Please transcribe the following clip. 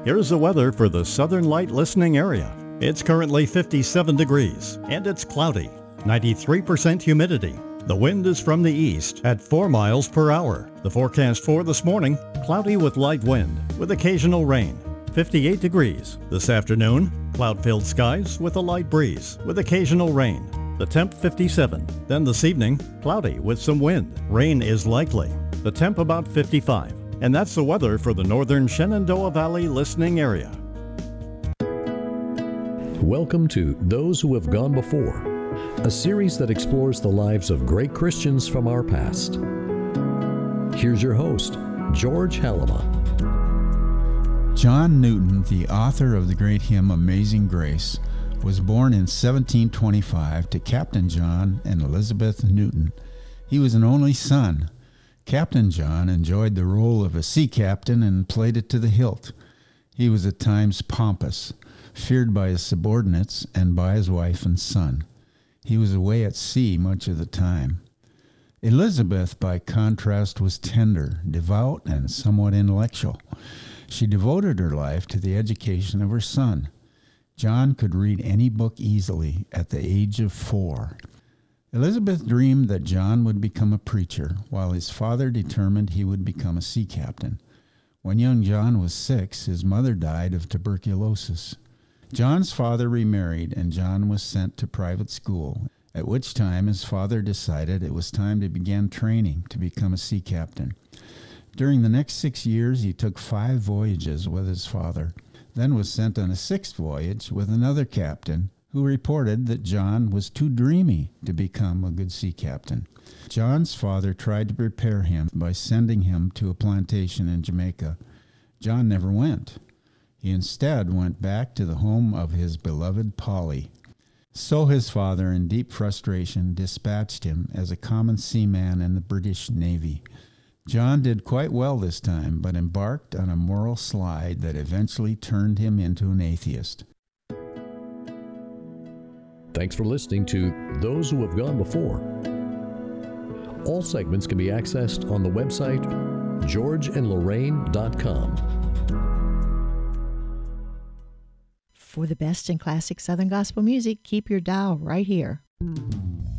Here's the weather for the Southern Light listening area. It's currently 57 degrees and it's cloudy, 93% humidity. The wind is from the east at 4 miles per hour. The forecast for this morning, cloudy with light wind with occasional rain, 58 degrees. This afternoon, cloud-filled skies with a light breeze with occasional rain. The temp 57. Then this evening, cloudy with some wind. Rain is likely. The temp about 55. And that's the weather for the northern Shenandoah Valley listening area. Welcome to Those Who Have Gone Before, a series that explores the lives of great Christians from our past. Here's your host, George Halama. John Newton, the author of the great hymn Amazing Grace, was born in 1725 to Captain John and Elizabeth Newton. He was an only son. Captain John enjoyed the role of a sea captain and played it to the hilt. He was at times pompous, feared by his subordinates and by his wife and son. He was away at sea much of the time. Elizabeth, by contrast, was tender, devout, and somewhat intellectual. She devoted her life to the education of her son. John could read any book easily at the age of 4. Elizabeth dreamed that John would become a preacher, while his father determined he would become a sea captain. When young John was 6, his mother died of tuberculosis. John's father remarried, and John was sent to private school, at which time his father decided it was time to begin training to become a sea captain. During the next 6 years, he took 5 voyages with his father, then was sent on a 6th voyage with another captain who reported that John was too dreamy to become a good sea captain. John's father tried to prepare him by sending him to a plantation in Jamaica. John never went. He instead went back to the home of his beloved Polly. So his father, in deep frustration, dispatched him as a common seaman in the British Navy. John did quite well this time, but embarked on a moral slide that eventually turned him into an atheist. Thanks for listening to Those Who Have Gone Before. All segments can be accessed on the website georgeandlorraine.com. For the best in classic Southern gospel music, keep your dial right here.